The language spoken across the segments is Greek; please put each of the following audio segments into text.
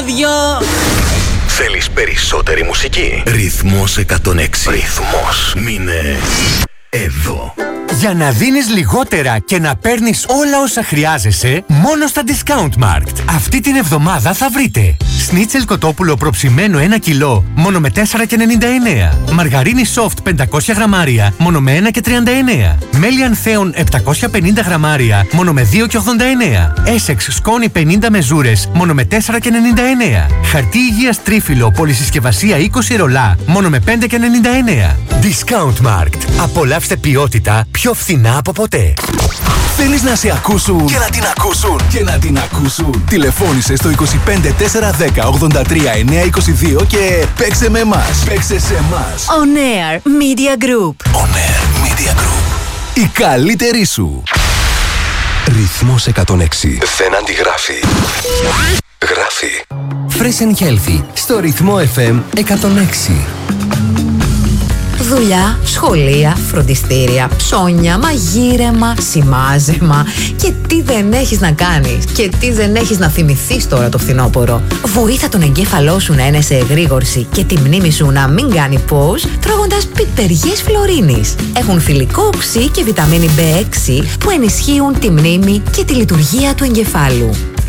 ράδιο. Θέλεις περισσότερη μουσική? Ρυθμός 106. Ρυθμός. Μείνε εδώ. Για να δίνεις λιγότερα και να παίρνεις όλα όσα χρειάζεσαι, μόνο στα Discount Markt. Αυτή την εβδομάδα θα βρείτε σνίτσελ κοτόπουλο προψημένο 1 κιλό, μόνο με 4,99. Μαργαρίνη soft 500 γραμμάρια, μόνο με 1,39. Μέλι ανθέων 750 γραμμάρια, μόνο με 2,89. Essex σκόνη 50 μεζούρες, μόνο με 4,99. Χαρτί υγείας τρίφυλλο πολυσυσκευασία 20 ρολά, μόνο με 5,99. Discount Markt. Απολαύστε ποιότητα πιο φθηνά από ποτέ. Θέλεις να σε ακούσουν και να την ακούσουν και να την ακούσουν? Τηλεφώνησε στο 25 410 83 922 και παίξε με εμάς. Παίξε σε εμάς. On Air Media Group. On Air Media Group. Η καλύτερη σου. Ρυθμός 106. Δεν αντιγράφει. Γράφει. Fresh and Healthy στο Ρυθμό FM 106. Δουλειά, σχολεία, φροντιστήρια, ψώνια, μαγείρεμα, σημάζεμα. Και τι δεν έχεις να κάνεις και τι δεν έχεις να θυμηθείς τώρα το φθινόπωρο. Βοήθα τον εγκέφαλό σου να είναι σε εγρήγορση και τη μνήμη σου να μην κάνει pause τρώγοντας πιπεριές φλωρίνης. Έχουν θηλυκό οξύ και βιταμίνη B6 που ενισχύουν τη μνήμη και τη λειτουργία του εγκεφάλου.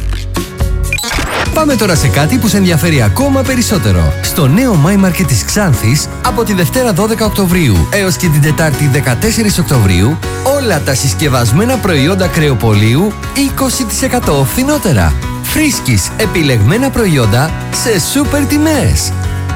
Πάμε τώρα σε κάτι που σε ενδιαφέρει ακόμα περισσότερο. Στο νέο My Market της Ξάνθης, από τη Δευτέρα 12 Οκτωβρίου έως και την Τετάρτη 14 Οκτωβρίου, όλα τα συσκευασμένα προϊόντα κρεοπολίου 20% φθηνότερα. Βρίσκεις επιλεγμένα προϊόντα σε σούπερ τιμές.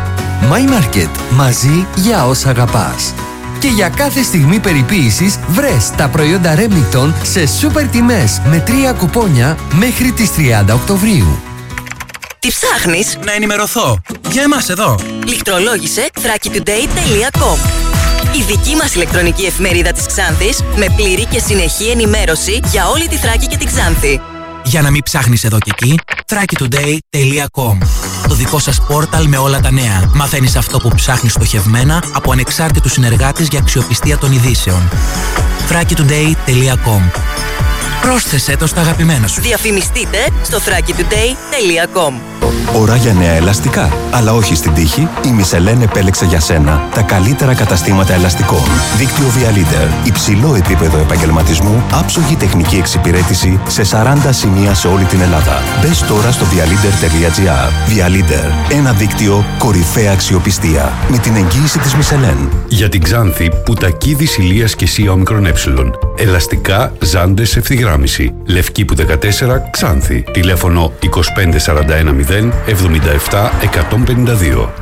My Market. Μαζί για όσα αγαπάς. Και για κάθε στιγμή περιποίησης βρες τα προϊόντα Remington σε σούπερ τιμές με 3 κουπόνια μέχρι τις 30 Οκτωβρίου. Τι ψάχνεις? Να ενημερωθώ. Για εμάς εδώ. Λιχτρολόγησε thrakitoday.com. Η δική μας ηλεκτρονική εφημερίδα της Ξάνθης με πλήρη και συνεχή ενημέρωση για όλη τη Θράκη και την Ξάνθη. Για να μην ψάχνεις εδώ και εκεί, thrakitoday.com. Το δικό σας πόρταλ με όλα τα νέα. Μαθαίνεις αυτό που ψάχνεις στοχευμένα από ανεξάρτητους συνεργάτες για αξιοπιστία των ειδήσεων. thrakitoday.com. Πρόσθεσέ το στα αγαπημένα σου. Διαφημιστείτε στο thrakitoday.com. Ώρα για νέα ελαστικά. Αλλά όχι στην τύχη, η Michelin επέλεξε για σένα τα καλύτερα καταστήματα ελαστικών. Δίκτυο Vialeader. Υψηλό επίπεδο επαγγελματισμού, άψογη τεχνική εξυπηρέτηση σε 40 σημεία σε όλη την Ελλάδα. Μπες τώρα στο vialeader.gr. Vialeader. Ένα δίκτυο κορυφαία αξιοπιστία. Με την εγγύηση της Michelin. Για την Ξάνθη, Πουτακίδης Ηλίας και ΣΥΑ ΟΜΕ. Ελαστικά, ζάντες, ευθυγράμμιση. Λευκή που 14, Ξάνθη. Τηλέφωνο 2541 0 77 152.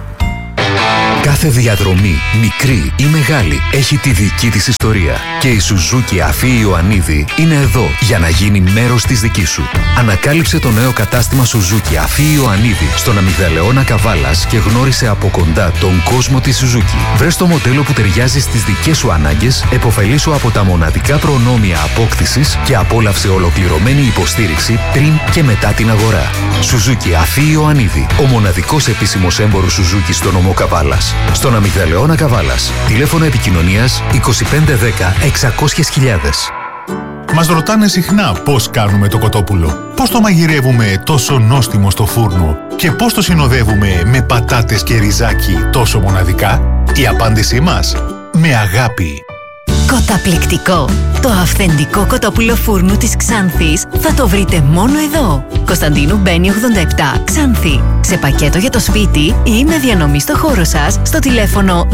Κάθε διαδρομή, μικρή ή μεγάλη, έχει τη δική της ιστορία. Και η Suzuki Αφή Ιωαννίδη είναι εδώ για να γίνει μέρος της δικής σου. Ανακάλυψε το νέο κατάστημα Suzuki Αφή Ιωαννίδη στον Αμυγδαλεώνα Καβάλας και γνώρισε από κοντά τον κόσμο της Suzuki. Βρες το μοντέλο που ταιριάζει στις δικές σου ανάγκες, επωφελήσου από τα μοναδικά προνόμια απόκτησης και απόλαυσε ολοκληρωμένη υποστήριξη πριν και μετά την αγορά. Suzuki Αφή Ιωαννίδη, ο μοναδικός επίσημος έμπορος Suzuki στον νομό Καβάλας. Στον Αμυγδαλεώνα Καβάλας. Τηλέφωνο επικοινωνίας 2510 600.000. Μας ρωτάνε συχνά πώς κάνουμε το κοτόπουλο. Πώς το μαγειρεύουμε τόσο νόστιμο στο φούρνο και πώς το συνοδεύουμε με πατάτες και ριζάκι τόσο μοναδικά. Η απάντησή μας: με αγάπη. Καταπληκτικό! Το αυθεντικό κοτόπουλο φούρνου της Ξάνθης θα το βρείτε μόνο εδώ. Κωνσταντίνου Μπένι 87, Ξάνθη. Σε πακέτο για το σπίτι ή με διανομή στο χώρο σας στο τηλέφωνο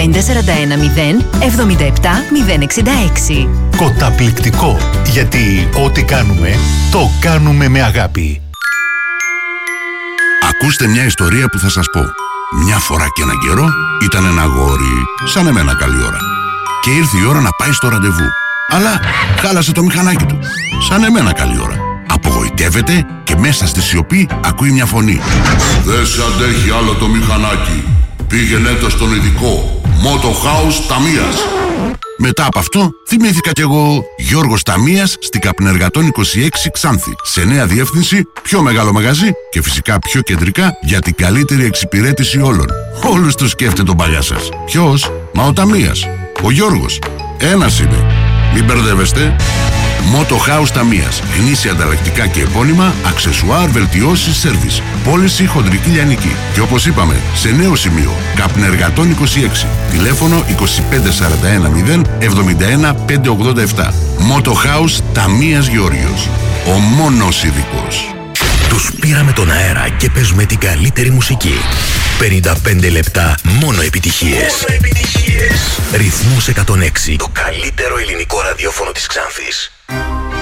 25410 77 066. Καταπληκτικό! Γιατί ό,τι κάνουμε, το κάνουμε με αγάπη. Ακούστε μια ιστορία που θα σας πω. Μια φορά και έναν καιρό ήταν ένα αγόρι, σαν εμένα καλή ώρα. Και ήρθε η ώρα να πάει στο ραντεβού. Αλλά χάλασε το μηχανάκι του. Σαν εμένα καλή ώρα. Απογοητεύεται και μέσα στη σιωπή ακούει μια φωνή. Δεν σε αντέχει άλλο το μηχανάκι. Πήγαινε το στον ειδικό. Moto House Ταμίας. Μετά από αυτό θυμήθηκα κι εγώ Γιώργος Ταμίας στην Καπνεργατών 26 Ξάνθη. Σε νέα διεύθυνση, πιο μεγάλο μαγαζί και φυσικά πιο κεντρικά για την καλύτερη εξυπηρέτηση όλων. Όλους τους σκέφτεται τον παλιά σας. Ποιος? Μα ο Ταμίας. Ο Γιώργος. Ένας είναι. Μην μπερδεύεστε. Moto House Ταμίας. Γνήσια ανταλλακτικά και επώνυμα, αξεσουάρ, βελτιώσεις, σέρβις. Πώληση χοντρική λιανική. Και όπως είπαμε, σε νέο σημείο, Καπνεργατών 26. Τηλέφωνο 2541 0 71 587. Moto House Ταμίας Γεώργιος. Ο μόνος ειδικός. Τους πήραμε τον αέρα και παίζουμε την καλύτερη μουσική. 55 λεπτά μόνο επιτυχίες. Ρυθμός 106. Το καλύτερο ελληνικό ραδιόφωνο της Ξάνθης.